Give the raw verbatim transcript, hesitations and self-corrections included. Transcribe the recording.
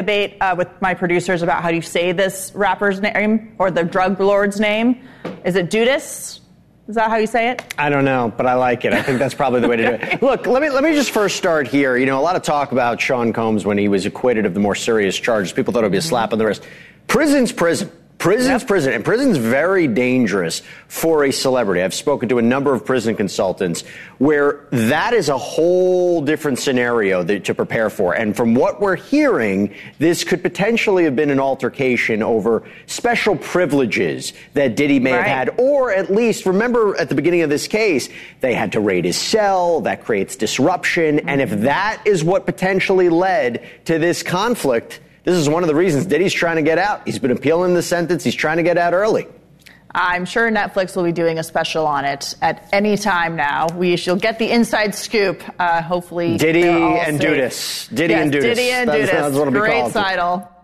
debate uh, with my producers about how do you say this rapper's name or the drug lord's name. Is it Dudas? Is that how you say it? I don't know, but I like it. I think that's probably the way to do it. Look, let me let me just first start here. You know, a lot of talk about Sean Combs when he was acquitted of the more serious charges. People thought it would be a slap on the wrist. Prison's prison. Prison's yep. prison. And prison's very dangerous for a celebrity. I've spoken to a number of prison consultants where that is a whole different scenario that, to prepare for. And from what we're hearing, this could potentially have been an altercation over special privileges that Diddy may right. have had. Or at least, remember at the beginning of this case, they had to raid his cell. That creates disruption. Mm-hmm. And if that is what potentially led to this conflict, this is one of the reasons Diddy's trying to get out. He's been appealing the sentence. He's trying to get out early. I'm sure Netflix will be doing a special on it at any time now. We shall get the inside scoop. Uh, hopefully, Diddy and Dudas. Diddy yes, and Dudas. Diddy and that's, Dudas. That's what it'll be Great called. title.